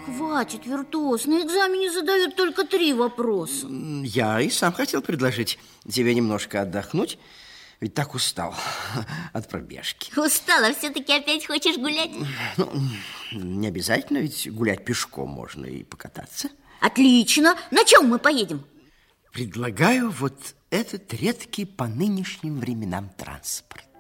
Хватит, Виртуоз, на экзамене задают только 3 вопроса. Я и сам хотел предложить тебе немножко отдохнуть. Ведь так устал от пробежки. Устала, все-таки опять хочешь гулять? Ну, не обязательно, ведь гулять пешком можно и покататься. Отлично. На чем мы поедем? Предлагаю вот этот редкий по нынешним временам транспорт.